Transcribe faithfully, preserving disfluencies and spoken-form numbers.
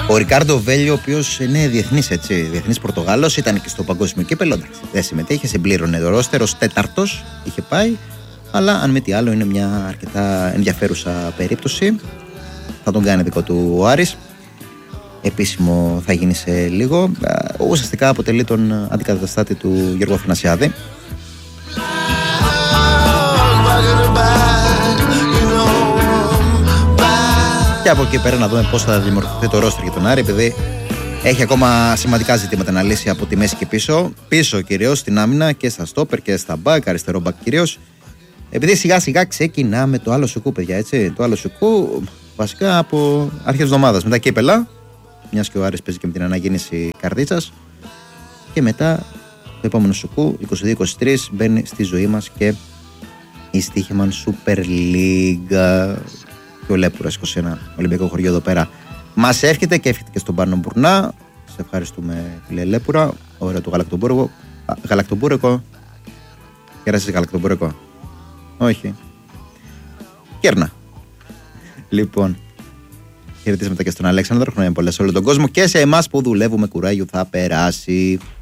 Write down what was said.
Ο Ρικάρντο Βέλιο, ο οποίος είναι διεθνής, έτσι, διεθνής Πορτογάλος, ήταν και στο παγκόσμιο κύπελλο. Εντάξει, δεν συμμετείχε, συμπλήρωνε το ρόστερ ως τέταρτος, είχε πάει. Αλλά αν μη τι άλλο, είναι μια αρκετά ενδιαφέρουσα περίπτωση. Θα τον κάνει δικό του ο Άρης. Επίσημο θα γίνει σε λίγο. Ουσιαστικά αποτελεί τον αντικαταστάτη του Γιώργου Αθανασιάδη. Και από εκεί πέρα να δούμε πώς θα δημιουργηθεί το ρόστερ για τον Άρη, επειδή έχει ακόμα σημαντικά ζητήματα να λύσει από τη μέση και πίσω. Πίσω κυρίως στην άμυνα και στα στόπερ και στα μπακ, αριστερό μπακ κυρίως. Επειδή σιγά σιγά ξεκινάμε το άλλο σουκού, παιδιά, έτσι. Το άλλο σουκού βασικά από αρχές εβδομάδας. Μετά κύπελα, μιας και ο Άρης παίζει και με την αναγέννηση Καρδίτσας. Και μετά το επόμενο σουκού, είκοσι δύο είκοσι τρία, μπαίνει στη ζωή μας και η Στίχημαν Super League. Και ο Λέπουρας, είκοσι ένα, Ολυμπιακό χωριό εδώ πέρα. Μας εύχεται και εύχεται και στον Πάνο Μπουρνά. Σε ευχαριστούμε, φίλε Λέπουρα. Ωραία το γαλακτομπούρεκο. Γαλακτομπούρεκο. Κέρασες γαλακτομπούρεκο. Όχι. Κέρνα. Λοιπόν, χαιρετίσματα και στον Αλέξανδρο. Χρόνια πολλά σε όλο τον κόσμο και σε εμάς που δουλεύουμε κουράγιο θα περάσει.